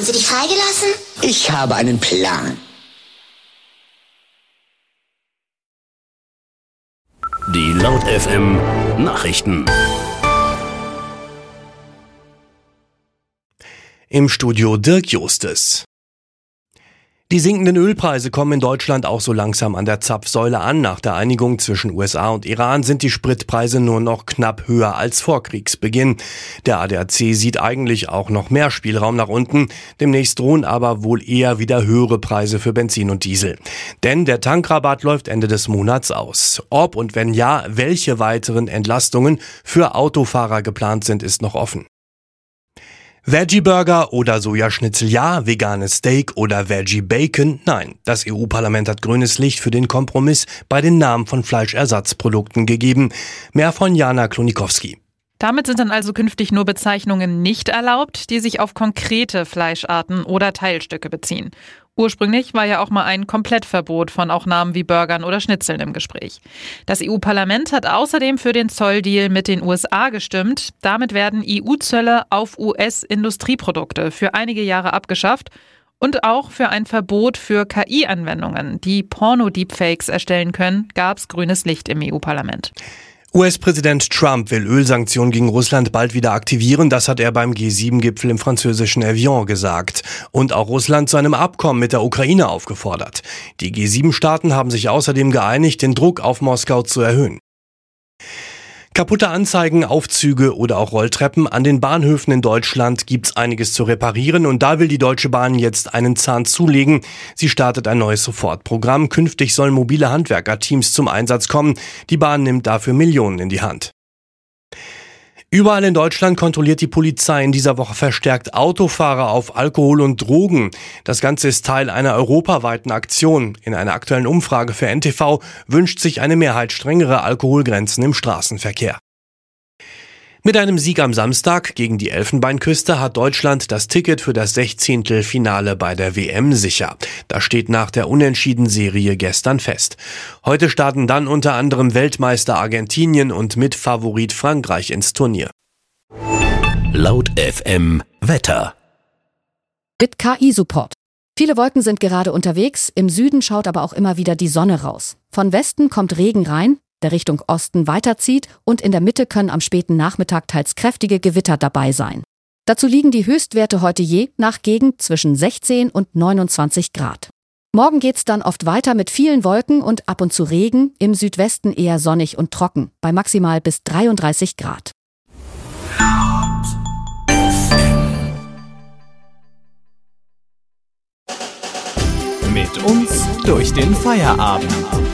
Haben Sie dich freigelassen? Ich habe einen Plan. Die Laut FM Nachrichten. Im Studio Dirk Justes. Die sinkenden Ölpreise kommen in Deutschland auch so langsam an der Zapfsäule an. Nach der Einigung zwischen USA und Iran sind die Spritpreise nur noch knapp höher als vor Kriegsbeginn. Der ADAC sieht eigentlich auch noch mehr Spielraum nach unten. Demnächst drohen aber wohl eher wieder höhere Preise für Benzin und Diesel. Denn der Tankrabatt läuft Ende des Monats aus. Ob und wenn ja, welche weiteren Entlastungen für Autofahrer geplant sind, ist noch offen. Veggie-Burger oder Sojaschnitzel ja, veganes Steak oder Veggie-Bacon nein. Das EU-Parlament hat grünes Licht für den Kompromiss bei den Namen von Fleischersatzprodukten gegeben. Mehr von Jana Klonikowski. Damit sind dann also künftig nur Bezeichnungen nicht erlaubt, die sich auf konkrete Fleischarten oder Teilstücke beziehen. Ursprünglich war ja auch mal ein Komplettverbot von auch Namen wie Burgern oder Schnitzeln im Gespräch. Das EU-Parlament hat außerdem für den Zolldeal mit den USA gestimmt. Damit werden EU-Zölle auf US-Industrieprodukte für einige Jahre abgeschafft und auch für ein Verbot für KI-Anwendungen, die Porno-Deepfakes erstellen können, gab es grünes Licht im EU-Parlament. US-Präsident Trump will Ölsanktionen gegen Russland bald wieder aktivieren. Das hat er beim G7-Gipfel im französischen Evian gesagt. Und auch Russland zu einem Abkommen mit der Ukraine aufgefordert. Die G7-Staaten haben sich außerdem geeinigt, den Druck auf Moskau zu erhöhen. Kaputte Anzeigen, Aufzüge oder auch Rolltreppen. An den Bahnhöfen in Deutschland gibt's einiges zu reparieren und da will die Deutsche Bahn jetzt einen Zahn zulegen. Sie startet ein neues Sofortprogramm. Künftig sollen mobile Handwerkerteams zum Einsatz kommen. Die Bahn nimmt dafür Millionen in die Hand. Überall in Deutschland kontrolliert die Polizei in dieser Woche verstärkt Autofahrer auf Alkohol und Drogen. Das Ganze ist Teil einer europaweiten Aktion. In einer aktuellen Umfrage für NTV wünscht sich eine Mehrheit strengere Alkoholgrenzen im Straßenverkehr. Mit einem Sieg am Samstag gegen die Elfenbeinküste hat Deutschland das Ticket für das 16. Finale bei der WM sicher. Das steht nach der Unentschieden-Serie gestern fest. Heute starten dann unter anderem Weltmeister Argentinien und Mitfavorit Frankreich ins Turnier. Laut FM Wetter. Mit KI-Support. Viele Wolken sind gerade unterwegs, im Süden schaut aber auch immer wieder die Sonne raus. Von Westen kommt Regen rein, der Richtung Osten weiterzieht und in der Mitte können am späten Nachmittag teils kräftige Gewitter dabei sein. Dazu liegen die Höchstwerte heute je nach Gegend zwischen 16 und 29 Grad. Morgen geht's dann oft weiter mit vielen Wolken und ab und zu Regen, im Südwesten eher sonnig und trocken, bei maximal bis 33 Grad. Mit uns durch den Feierabend.